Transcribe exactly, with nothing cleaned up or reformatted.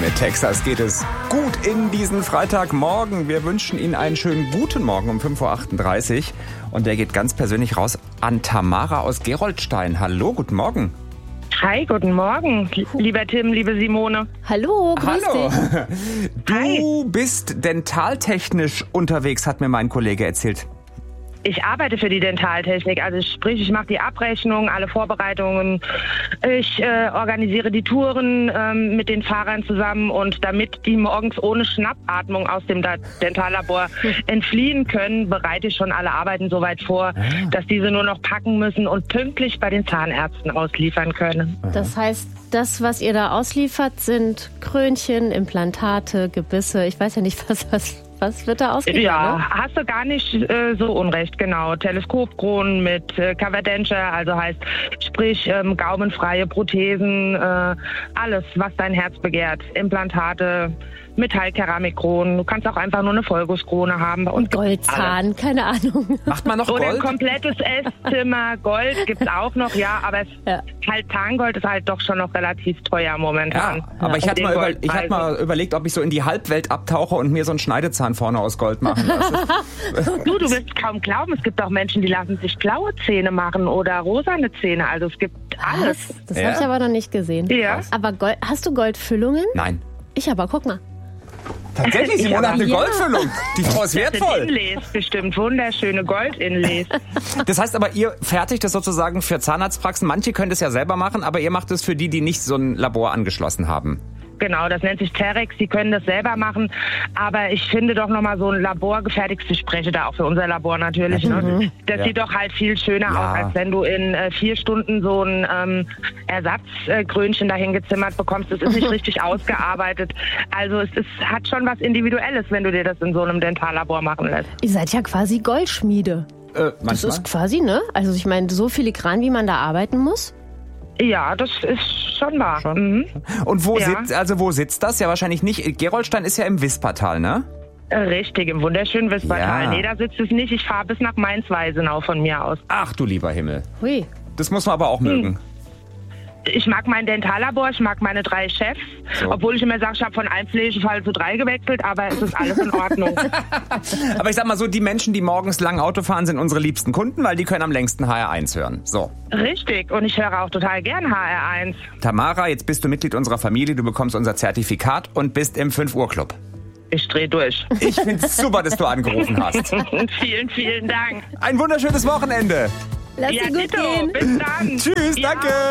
Mit Texas geht es gut in diesen Freitagmorgen. Wir wünschen Ihnen einen schönen guten Morgen um fünf Uhr achtunddreißig. Und der geht ganz persönlich raus an Tamara aus Geroldstein. Hallo, guten Morgen. Hi, guten Morgen, lieber Tim, liebe Simone. Hallo, grüß Hallo. dich. Du Hi. bist dentaltechnisch unterwegs, hat mir mein Kollege erzählt. Ich arbeite für die Dentaltechnik, also sprich, ich mache die Abrechnung, alle Vorbereitungen. Ich äh, organisiere die Touren ähm, mit den Fahrern zusammen und damit die morgens ohne Schnappatmung aus dem Da- Dentallabor entfliehen können, bereite ich schon alle Arbeiten soweit vor, Ah. dass diese nur noch packen müssen und pünktlich bei den Zahnärzten ausliefern können. Das heißt, das, was ihr da ausliefert, sind Krönchen, Implantate, Gebisse. Ich weiß ja nicht, was, was, was wird da ausgeliefert? Ja, Ne? hast du gar nicht äh, so unrecht, genau. Teleskopkronen mit äh, Coverdenture, also heißt, sprich ähm, gaumenfreie Prothesen, äh, alles, was dein Herz begehrt. Implantate, Metallkeramikkronen. Du kannst auch einfach nur eine Vollgusskrone haben. Bei uns Und Goldzahn, keine Ahnung. Macht man noch Oder ein Gold? komplettes Esszimmer, Gold gibt's auch noch, ja, aber es, Ja. halt Zahngold ist halt doch schon noch relativ teuer momentan. Ja, aber ich Auf hatte den mal, über, ich hatte Goldpreisen. mal überlegt, ob ich so in die Halbwelt abtauche und mir so einen Schneidezahn vorne aus Gold machen lasse. Du, du wirst kaum glauben, es gibt auch Menschen, die lassen sich blaue Zähne machen oder rosane Zähne. Also es gibt alles. Was? Das Ja? habe ich aber noch nicht gesehen. Ja. Aber Gold, hast du Goldfüllungen? Nein. Ich aber, guck mal. Tatsächlich, Ich Simone aber- hat eine Ja. Goldfüllung. Die Frau ist Das sind wertvoll. Inlays bestimmt, wunderschöne Gold-Inlays. Das heißt aber, ihr fertigt das sozusagen für Zahnarztpraxen. Manche können das ja selber machen, aber ihr macht es für die, die nicht so ein Labor angeschlossen haben. Genau, das nennt sich Terex, die können das selber machen. Aber ich finde doch nochmal so ein laborgefertigtes, ich spreche da auch für unser Labor natürlich, ne? Das Ja. sieht doch halt viel schöner Ja. aus, als wenn du in äh, vier Stunden so ein ähm, Ersatzkrönchen dahin gezimmert bekommst. Das ist nicht richtig ausgearbeitet. Also es ist, hat schon was Individuelles, wenn du dir das in so einem Dentallabor machen lässt. Ihr seid ja quasi Goldschmiede. Äh, Das manchmal. ist quasi, ne? Also ich meine, so filigran, wie man da arbeiten muss. Ja, das ist schon wahr. Schon? Mhm. Und wo Ja. sitzt, also wo sitzt das? Ja, wahrscheinlich nicht. Geroldstein ist ja im Wispertal, ne? Äh, Richtig, im wunderschönen Wispertal. Ja. Nee, da sitzt es nicht. Ich fahre bis nach Mainz-Weisenau von mir aus. Ach du lieber Himmel. Hui. Das muss man aber auch mögen. Ich mag mein Dentallabor, ich mag meine drei Chefs, So. obwohl ich immer sage, ich habe von einem Pflegefall zu drei gewechselt, aber es ist alles in Ordnung. Aber ich sag mal so, die Menschen, die morgens lang Auto fahren, sind unsere liebsten Kunden, weil die können am längsten H R eins hören. So. Richtig, und ich höre auch total gern H R eins. Tamara, jetzt bist du Mitglied unserer Familie, du bekommst unser Zertifikat und bist im fünf Uhr Club. Ich dreh durch. Ich find's super, dass du angerufen hast. Vielen, vielen Dank. Ein wunderschönes Wochenende. Lass Ja, dir gut Tito, gehen. bis dann. Tschüss, Ja. danke.